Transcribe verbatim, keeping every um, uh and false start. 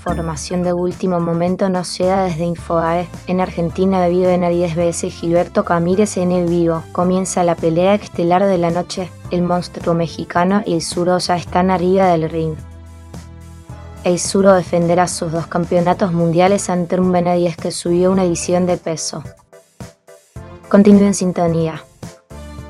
información de último momento nos llega desde Infobae. En Argentina, debido a Benavidez B S y Gilberto Camírez en el vivo, comienza la pelea estelar de la noche. El monstruo mexicano y el zurdo ya están arriba del ring. El zurdo defenderá sus dos campeonatos mundiales ante un Benavidez que subió una edición de peso. Continúe en sintonía.